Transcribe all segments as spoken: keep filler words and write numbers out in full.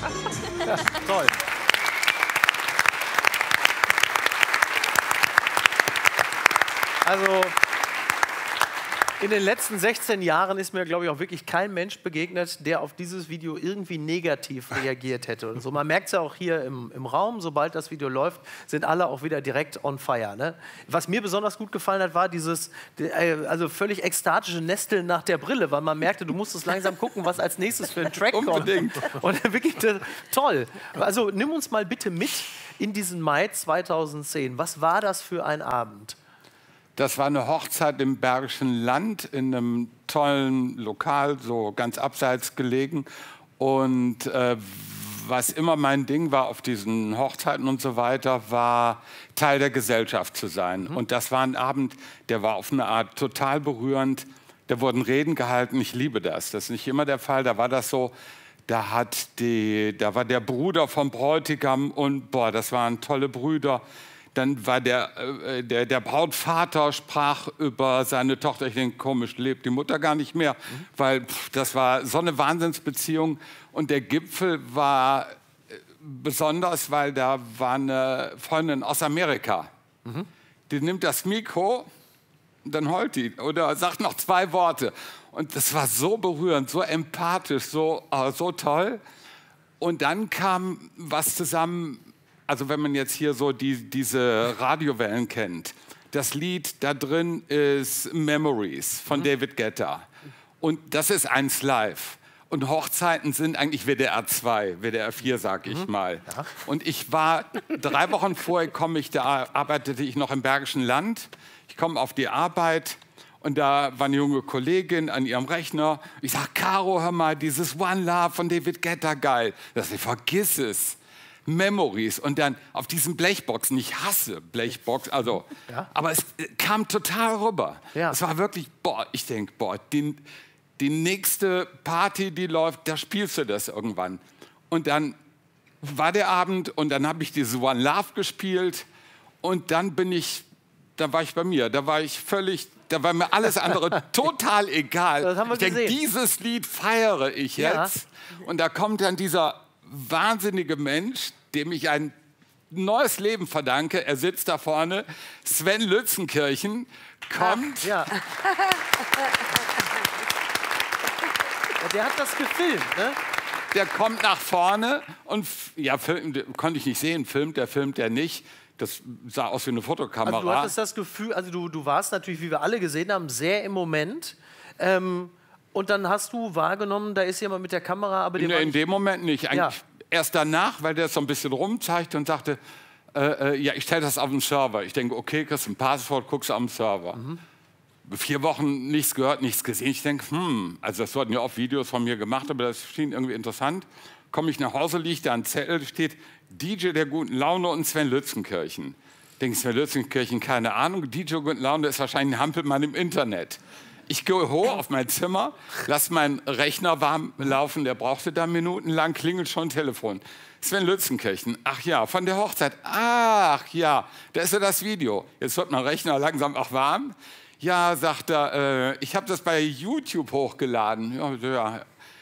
Ja, toll. Also, in den letzten sechzehn Jahren ist mir, glaube ich, auch wirklich kein Mensch begegnet, der auf dieses Video irgendwie negativ reagiert hätte. Und so, man merkt es ja auch hier im, im Raum, sobald das Video läuft, sind alle auch wieder direkt on fire. Ne? Was mir besonders gut gefallen hat, war dieses also völlig ekstatische Nesteln nach der Brille, weil man merkte, du musstest langsam gucken, was als nächstes für ein Track kommt. Unbedingt. Und wirklich toll. Also nimm uns mal bitte mit in diesen Mai zweitausendzehn. Was war das für ein Abend? Das war eine Hochzeit im Bergischen Land in einem tollen Lokal, so ganz abseits gelegen. Und äh, was immer mein Ding war auf diesen Hochzeiten und so weiter, war Teil der Gesellschaft zu sein. Mhm. Und das war ein Abend, der war auf eine Art total berührend. Da wurden Reden gehalten, ich liebe das. Das ist nicht immer der Fall, da war das so. Da, hat die, da war der Bruder vom Bräutigam und boah, das waren tolle Brüder. Dann war der, äh, der, der Brautvater sprach über seine Tochter. Ich denke, komisch, lebt die Mutter gar nicht mehr. Mhm. Weil pff, das war so eine Wahnsinnsbeziehung. Und der Gipfel war äh, besonders, weil da war eine Freundin aus Amerika. Mhm. Die nimmt das Mikro und dann heult die oder sagt noch zwei Worte. Und das war so berührend, so empathisch, so, äh, so toll. Und dann kam was zusammen. Also wenn man jetzt hier so die, diese Radiowellen kennt, das Lied da drin ist Memories von mhm. David Guetta. Und das ist eins live. Und Hochzeiten sind eigentlich W D R zwei, W D R vier, sag ich mhm. mal. Ja. Und ich war, drei Wochen vorher komme ich, da arbeitete ich noch im Bergischen Land. Ich komme auf die Arbeit und da war eine junge Kollegin an ihrem Rechner. Ich sag, Caro, hör mal, dieses One Love von David Guetta, geil. Das ich vergiss es. Memories und dann auf diesen Blechboxen. Ich hasse Blechboxen, also, ja. aber es kam total rüber. Ja. Es war wirklich, boah, ich denke, boah, die, die nächste Party, die läuft, da spielst du das irgendwann. Und dann war der Abend und dann habe ich diese One Love gespielt und dann bin ich, da war ich bei mir, da war ich völlig, da war mir alles andere total egal. Das haben wir ich denke, dieses Lied feiere ich jetzt. Ja. Und da kommt dann dieser wahnsinnige Mensch, dem ich ein neues Leben verdanke. Er sitzt da vorne. Sven Lützenkirchen kommt. Ach, ja. Ja, der hat das gefilmt, ne? Der kommt nach vorne und ja, film, konnte ich nicht sehen, filmt der, filmt der nicht. Das sah aus wie eine Fotokamera. Also du hattest das Gefühl, also du, du warst natürlich, wie wir alle gesehen haben, sehr im Moment. Ähm, Und dann hast du wahrgenommen, da ist jemand mit der Kamera, aber nee, in dem Moment nicht. Eigentlich ja. Erst danach, weil der so ein bisschen rumzeigte und sagte, äh, äh, ja, ich stelle das auf den Server. Ich denke, okay, kriegst ein Passwort, guckst am Server. Mhm. Vier Wochen nichts gehört, nichts gesehen. Ich denke, hm, also das wurden ja oft Videos von mir gemacht, aber das schien irgendwie interessant. Komme ich nach Hause, liegt da ein Zettel, steht D J der guten Laune und Sven Lützenkirchen. Denke Sven Lützenkirchen, keine Ahnung. D J der guten Laune ist wahrscheinlich ein Hampelmann im Internet. Ich gehe hoch auf mein Zimmer, lasse meinen Rechner warm laufen, der brauchte da minutenlang, klingelt schon Telefon. Sven Lützenkirchen, ach ja, von der Hochzeit, ach ja, da ist ja das Video. Jetzt wird mein Rechner langsam auch warm. Ja, sagt er, äh, ich habe das bei YouTube hochgeladen. Ja, ja,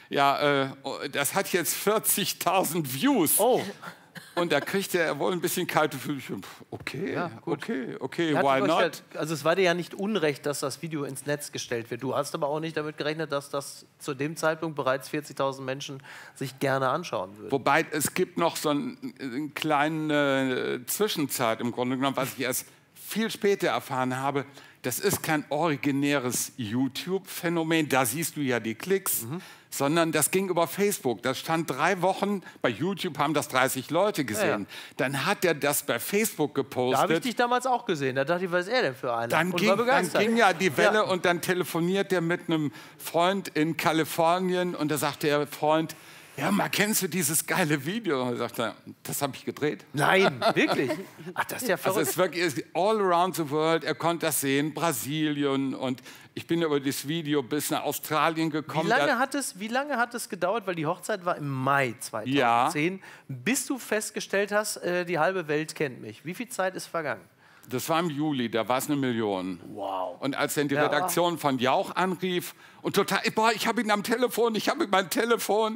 ja äh, das hat jetzt vierzigtausend Views. Oh. Und da kriegt er wohl ein bisschen kalte Füße. Okay, ja, okay, okay, why not? Ja, also es war dir ja nicht unrecht, dass das Video ins Netz gestellt wird. Du hast aber auch nicht damit gerechnet, dass das zu dem Zeitpunkt bereits vierzigtausend Menschen sich gerne anschauen würden. Wobei es gibt noch so eine ein kleine Zwischenzeit im Grunde genommen, was ich erst viel später erfahren habe. Das ist kein originäres YouTube-Phänomen, da siehst du ja die Klicks, mhm. sondern das ging über Facebook. Das stand drei Wochen, bei YouTube haben das dreißig Leute gesehen. Ja, ja. Dann hat er das bei Facebook gepostet. Da habe ich dich damals auch gesehen, da dachte ich, was ist er denn für einer? Dann, ging, dann ging ja die Welle ja. und dann telefoniert er mit einem Freund in Kalifornien und da sagte der Freund, ja, mal kennst du dieses geile Video? Und er sagte, das habe ich gedreht. Nein, wirklich? Ach, das ist ja verrückt. Also es ist wirklich all around the world. Er konnte das sehen, Brasilien und ich bin über das Video bis nach Australien gekommen. Wie lange hat es, wie lange hat es gedauert, weil die Hochzeit war im Mai zweitausendzehn, ja. bis du festgestellt hast, äh, die halbe Welt kennt mich. Wie viel Zeit ist vergangen? Das war im Juli, da war es eine Million. Wow. Und als dann die ja. Redaktion von Jauch anrief und total, boah, ich habe ihn am Telefon, ich habe ihn mein Telefon.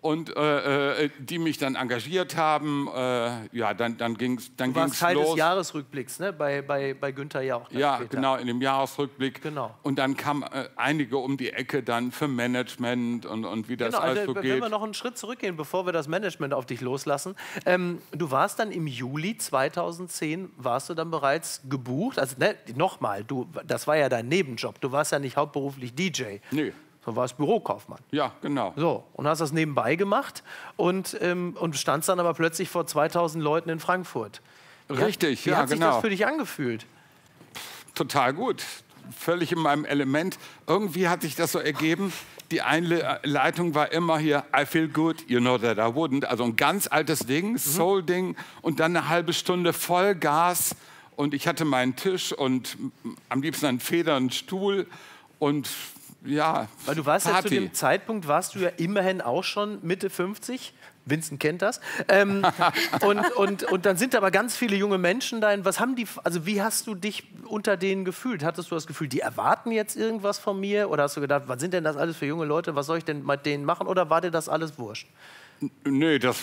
und äh, äh, die mich dann engagiert haben. Äh, ja, dann, dann ging es dann Du warst ging's Teil los. des Jahresrückblicks, ne? bei, bei, bei Günther Jauch. Ja, später. genau, in dem Jahresrückblick. Genau. Und dann kamen äh, einige um die Ecke dann für Management und, und wie das Genau, alles also, so wenn wir geht. noch einen Schritt zurückgehen, bevor wir das Management auf dich loslassen. Ähm, du warst dann im Juli zweitausendzehn, warst du dann bereits gebucht? Also ne, nochmal, du, das war ja dein Nebenjob. Du warst ja nicht hauptberuflich D J. Nee. Du warst Bürokaufmann. Ja, genau. So, und hast das nebenbei gemacht und, ähm, und standst dann aber plötzlich vor zweitausend Leuten in Frankfurt. Wie Richtig, hat, wie ja, hat sich genau. das für dich angefühlt? Total gut. Völlig in meinem Element. Irgendwie hat sich das so ergeben. Die Einleitung war immer hier, I feel good, you know that I wouldn't. Also ein ganz altes Ding, mhm. Soul-Ding. Und dann eine halbe Stunde Vollgas. Und ich hatte meinen Tisch und am liebsten einen federnden Stuhl. Und ja, Weil du warst Party. ja zu dem Zeitpunkt, warst du ja immerhin auch schon Mitte fünfzig. Vincent kennt das. Ähm, und, und, und dann sind aber ganz viele junge Menschen da. Was haben die, also wie hast du dich unter denen gefühlt? Hattest du das Gefühl, die erwarten jetzt irgendwas von mir? Oder hast du gedacht, was sind denn das alles für junge Leute? Was soll ich denn mit denen machen? Oder war dir das alles wurscht? Nee, das,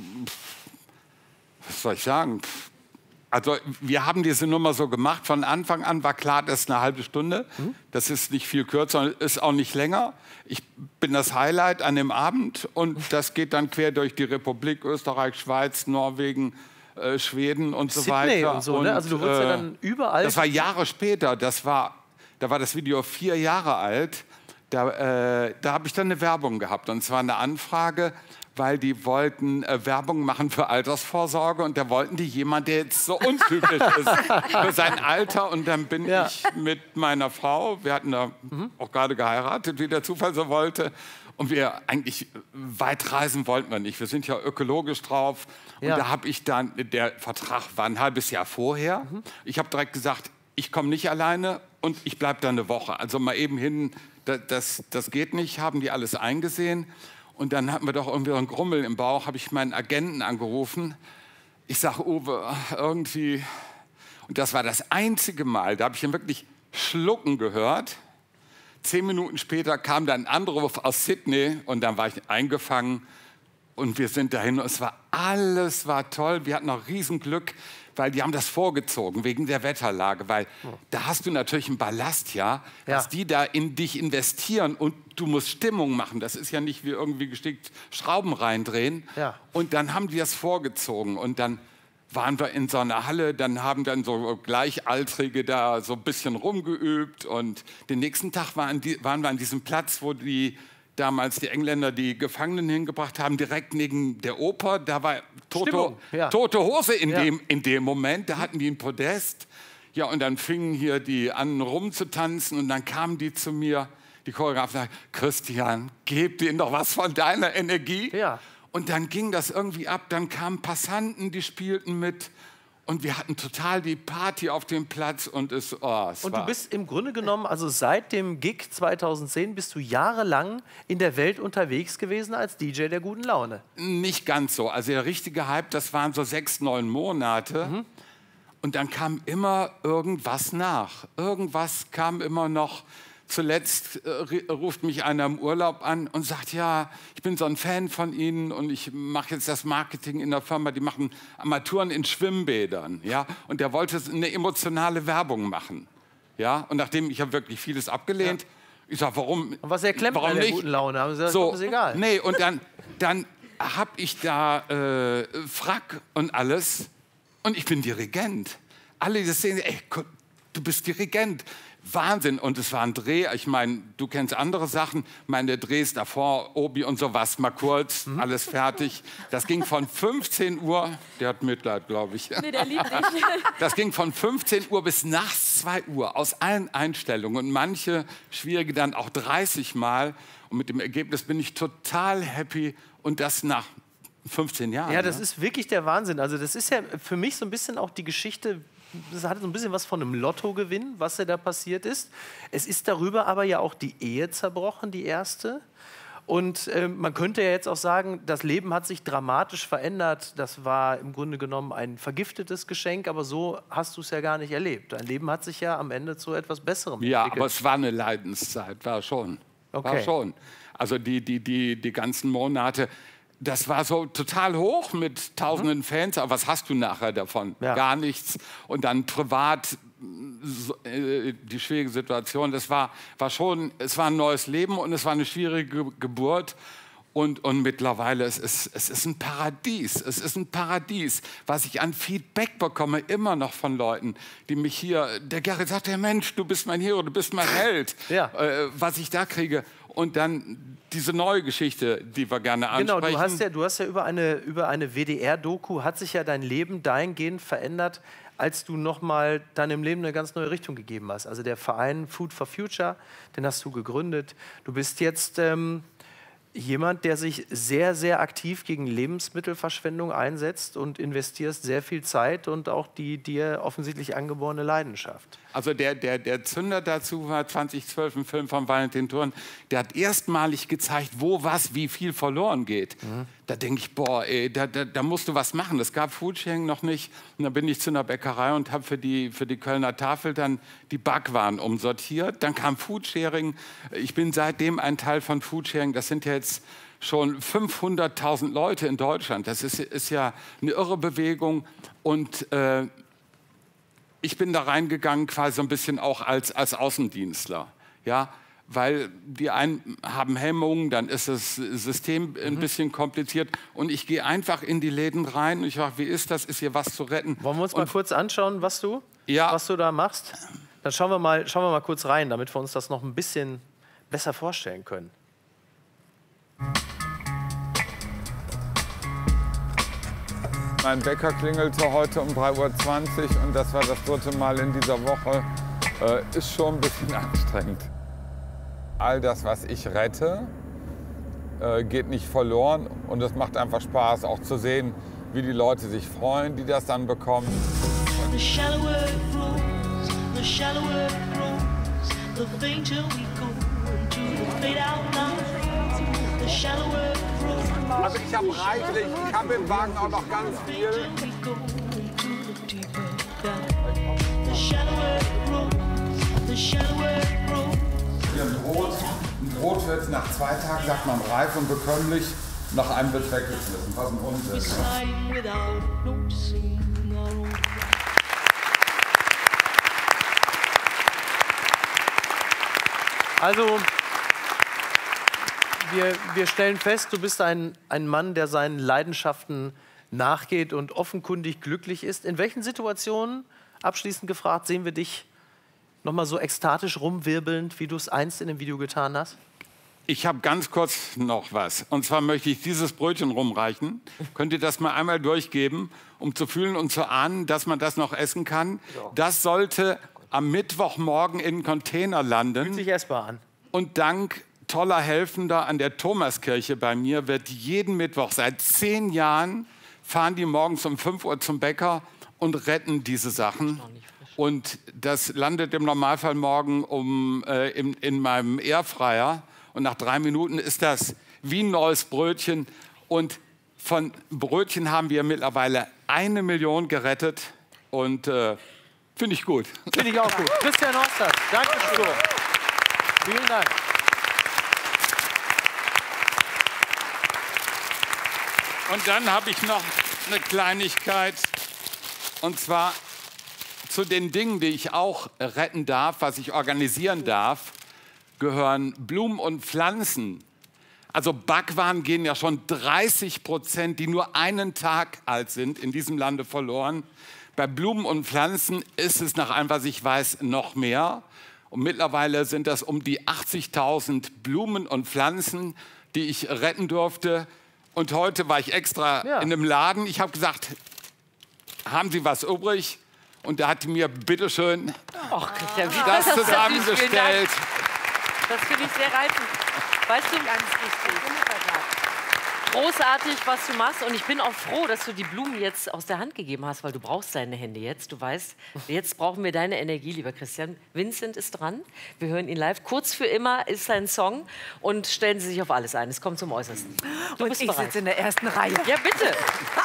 was soll ich sagen? Also wir haben diese Nummer so gemacht, von Anfang an war klar, das ist eine halbe Stunde. Mhm. Das ist nicht viel kürzer, ist auch nicht länger. Ich bin das Highlight an dem Abend und das geht dann quer durch die Republik, Österreich, Schweiz, Norwegen, äh, Schweden und so Sydney weiter. Und so, ne? Also du wurdest äh, ja dann überall... Das war Jahre später, das war, da war das Video vier Jahre alt. Da, äh, da habe ich dann eine Werbung gehabt und zwar eine Anfrage, weil die wollten äh, Werbung machen für Altersvorsorge und da wollten die jemand, der jetzt so untypisch ist für sein Alter. Und dann bin Ja. ich mit meiner Frau, wir hatten da mhm. auch gerade geheiratet, wie der Zufall so wollte. Und wir eigentlich weit reisen wollten wir nicht. Wir sind ja ökologisch drauf. Ja. Und da habe ich dann, der Vertrag war ein halbes Jahr vorher. Mhm. Ich habe direkt gesagt, ich komme nicht alleine und ich bleibe da eine Woche. Also mal eben hin, das, das, das geht nicht, haben die alles eingesehen. Und dann hatten wir doch irgendwie einen Grummel im Bauch, habe ich meinen Agenten angerufen. Ich sage, Uwe, irgendwie... Und das war das einzige Mal, da habe ich ihn wirklich schlucken gehört. Zehn Minuten später kam dann ein Anruf aus Sydney und dann war ich eingefangen. Und wir sind dahin und es war alles war toll. Wir hatten noch Riesenglück, weil die haben das vorgezogen wegen der Wetterlage. Weil oh. da hast du natürlich einen Ballast, ja, ja, dass die da in dich investieren und du musst Stimmung machen. Das ist ja nicht wie irgendwie gestickt Schrauben reindrehen. Ja. Und dann haben die das vorgezogen und dann waren wir in so einer Halle, dann haben dann so Gleichaltrige da so ein bisschen rumgeübt und den nächsten Tag waren, die, waren wir an diesem Platz, wo die damals die Engländer die Gefangenen hingebracht haben, direkt neben der Oper. Da war tote, ja. tote Hose in, ja. dem, in dem Moment. Da hatten die ein Podest. Ja, und dann fingen hier die an rumzutanzen und dann kamen die zu mir, die Choreografen, sagten, Christian, gib denen doch was von deiner Energie. Ja. Und dann ging das irgendwie ab. Dann kamen Passanten, die spielten mit. Und wir hatten total die Party auf dem Platz und es, oh, es Und war du bist im Grunde genommen, also seit dem Gig zweitausendzehn bist du jahrelang in der Welt unterwegs gewesen als D J der guten Laune. nicht ganz so. Also der richtige Hype, das waren so sechs, neun Monate. Mhm. Und dann kam immer irgendwas nach. Irgendwas kam immer noch. Zuletzt äh, ruft mich einer im Urlaub an und sagt, ja, ich bin so ein Fan von Ihnen und ich mache jetzt das Marketing in der Firma, die machen Armaturen in Schwimmbädern. Ja? Und der wollte eine emotionale Werbung machen. Ja? Und nachdem ich habe wirklich vieles abgelehnt, ja. ich sage, warum, und was erklemmt warum an der nicht? guten Laune? Haben Sie gesagt, so, ist egal. Nee, und dann, dann habe ich da äh, Frack und alles und ich bin Dirigent. Alle, die sehen, ey, du bist Dirigent. Wahnsinn. Und es war ein Dreh. Ich meine, du kennst andere Sachen. Meine Drehs davor, Obi und sowas, mal kurz, mhm. alles fertig. Das ging von fünfzehn Uhr, der hat Mitleid, glaube ich. Nee, der liebt dich. Das ging von fünfzehn Uhr bis nachts zwei Uhr aus allen Einstellungen. Und manche schwierige dann auch dreißig Mal. Und mit dem Ergebnis bin ich total happy. Und das nach fünfzehn Jahren. Ja, das ne? ist wirklich der Wahnsinn. Also das ist ja für mich so ein bisschen auch die Geschichte. Das hat so ein bisschen was von einem Lottogewinn, was ja da passiert ist. Es ist darüber aber ja auch die Ehe zerbrochen, die erste. Und äh, man könnte ja jetzt auch sagen, das Leben hat sich dramatisch verändert. Das war im Grunde genommen ein vergiftetes Geschenk, aber so hast du es ja gar nicht erlebt. Dein Leben hat sich ja am Ende zu etwas Besserem Ja, entwickelt. aber es war eine Leidenszeit, war schon. Okay. War schon. Also die, die, die, die ganzen Monate. Das war so total hoch mit tausenden mhm. Fans. Aber was hast du nachher davon? Ja. Gar nichts. Und dann privat so, äh, die schwierige Situation. Das war, war schon, es war ein neues Leben und es war eine schwierige Geburt. Und, und mittlerweile, es ist, es ist ein Paradies. Es ist ein Paradies, was ich an Feedback bekomme, immer noch von Leuten, die mich hier, der Gerrit sagt, der Mensch, du bist mein Hero, du bist mein Held, ja. äh, was ich da kriege. Und dann diese neue Geschichte, die wir gerne ansprechen. Genau, du hast ja, du hast ja über eine, über eine W D R-Doku, hat sich ja dein Leben dahingehend verändert, als du nochmal deinem Leben eine ganz neue Richtung gegeben hast. Also der Verein Food for Future, den hast du gegründet. Du bist jetzt ähm, jemand, der sich sehr, sehr aktiv gegen Lebensmittelverschwendung einsetzt und investierst sehr viel Zeit und auch die dir offensichtlich angeborene Leidenschaft. Also der, der, der Zünder dazu war zweitausendzwölf ein Film von Valentin Thurn, der hat erstmalig gezeigt, wo was, wie viel verloren geht. Mhm. Da denke ich, boah, ey, da, da, da musst du was machen. Es gab Foodsharing noch nicht. Und dann bin ich zu einer Bäckerei und habe für die, für die Kölner Tafel dann die Backwaren umsortiert. Dann kam Foodsharing. Ich bin seitdem ein Teil von Foodsharing. Das sind ja jetzt schon fünfhunderttausend Leute in Deutschland. Das ist, ist ja eine irre Bewegung. Und äh, ich bin da reingegangen quasi so ein bisschen auch als, als Außendienstler, ja, weil die einen haben Hemmungen, dann ist das System ein mhm. bisschen kompliziert und ich gehe einfach in die Läden rein und ich frage, wie ist das, ist hier was zu retten? Wollen wir uns und mal kurz anschauen, was du, ja. was du da machst? Dann schauen wir, mal, schauen wir mal kurz rein, damit wir uns das noch ein bisschen besser vorstellen können. Mein Wecker klingelte heute um drei Uhr zwanzig und das war das dritte Mal in dieser Woche. Äh, ist schon ein bisschen anstrengend. All das, was ich rette, äh, geht nicht verloren und es macht einfach Spaß, auch zu sehen, wie die Leute sich freuen, die das dann bekommen. Also ich habe reichlich, ich habe im Wagen auch noch ganz viel. Hier ein Brot. Ein Brot wird nach zwei Tagen, sagt man, reif und bekömmlich, nach einem wird weggeschmissen, was ein Unsinn ist. Also, wir, wir stellen fest, du bist ein, ein Mann, der seinen Leidenschaften nachgeht und offenkundig glücklich ist. In welchen Situationen, abschließend gefragt, sehen wir dich noch mal so ekstatisch rumwirbelnd, wie du es einst in dem Video getan hast? Ich habe ganz kurz noch was. Und zwar möchte ich dieses Brötchen rumreichen. Könnt ihr das mal einmal durchgeben, um zu fühlen und zu ahnen, dass man das noch essen kann? Ja. Das sollte am Mittwochmorgen in einen Container landen. Fühlt sich essbar an. Und dank toller Helfender an der Thomaskirche bei mir wird jeden Mittwoch seit zehn Jahren fahren die morgens um fünf Uhr zum Bäcker und retten diese Sachen. Und das landet im Normalfall morgen um, äh, in, in meinem Airfryer. Und nach drei Minuten ist das wie ein neues Brötchen. Und von Brötchen haben wir mittlerweile eine Million gerettet. Und äh, finde ich gut. Finde ich auch gut. Christian Ostert, danke schön. Vielen Dank. Und dann habe ich noch eine Kleinigkeit. Und zwar zu den Dingen, die ich auch retten darf, was ich organisieren darf, gehören Blumen und Pflanzen. Also Backwaren gehen ja schon dreißig Prozent, die nur einen Tag alt sind, in diesem Lande verloren. Bei Blumen und Pflanzen ist es nach allem, was ich weiß, noch mehr. Und mittlerweile sind das um die achtzigtausend Blumen und Pflanzen, die ich retten durfte. Und heute war ich extra ja. in einem Laden. Ich habe gesagt, haben Sie was übrig? Und da hat mir bitteschön Och, Christian, das, das zusammengestellt. Das finde ich sehr reizend. Weißt du, ganz wichtig. Großartig, was du machst. Und ich bin auch froh, dass du die Blumen jetzt aus der Hand gegeben hast, weil du brauchst deine Hände jetzt. Du weißt, jetzt brauchen wir deine Energie, lieber Christian. Vincent ist dran. Wir hören ihn live. Kurz für immer ist sein Song. Und stellen Sie sich auf alles ein. Es kommt zum Äußersten. Du und bist ich sitze in der ersten Reihe. Ja, bitte.